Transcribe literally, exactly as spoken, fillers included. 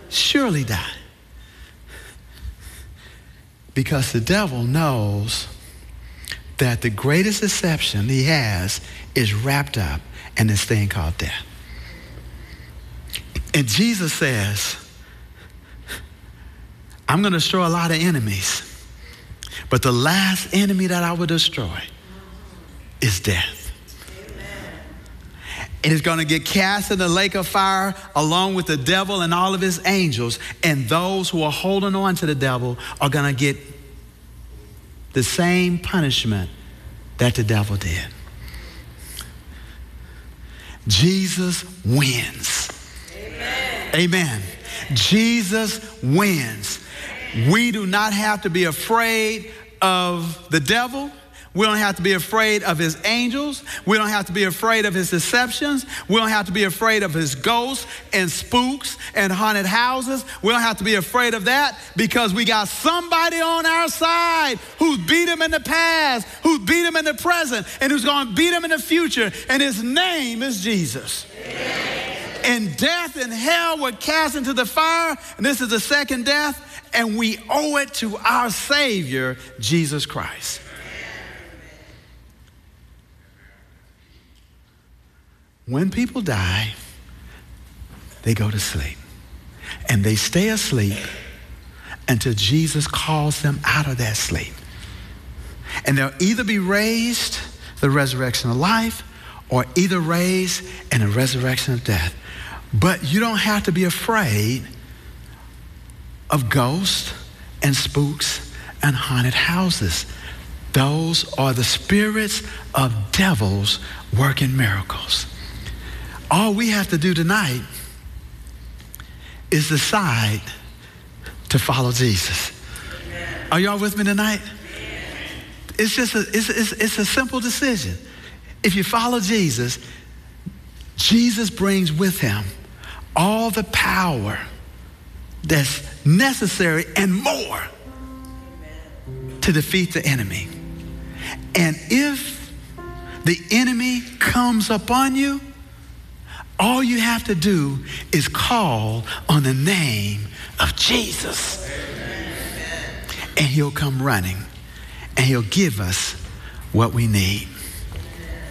surely die. Because the devil knows that the greatest deception he has is wrapped up in this thing called death. And Jesus says, I'm going to destroy a lot of enemies, but the last enemy that I will destroy is death. Amen. And it's going to get cast in the lake of fire along with the devil and all of his angels. And those who are holding on to the devil are going to get the same punishment that the devil did. Jesus wins. Amen. Amen. Jesus wins. We do not have to be afraid of the devil. We don't have to be afraid of his angels. We don't have to be afraid of his deceptions. We don't have to be afraid of his ghosts and spooks and haunted houses. We don't have to be afraid of that because we got somebody on our side who's beat him in the past, who's beat him in the present, and who's going to beat him in the future. And his name is Jesus. Amen. And death and hell were cast into the fire. And this is the second death. And we owe it to our Savior, Jesus Christ. When people die, they go to sleep. And they stay asleep until Jesus calls them out of that sleep. And they'll either be raised, the resurrection of life, or either raised in the resurrection of death. But you don't have to be afraid of ghosts and spooks and haunted houses. Those are the spirits of devils working miracles. All we have to do tonight is decide to follow Jesus. Amen. Are y'all with me tonight? Amen. It's just a, it's, it's, it's a simple decision. If you follow Jesus, Jesus brings with him all the power that's necessary and more to defeat the enemy. And if the enemy comes upon you, all you have to do is call on the name of Jesus. Amen. And he'll come running and he'll give us what we need.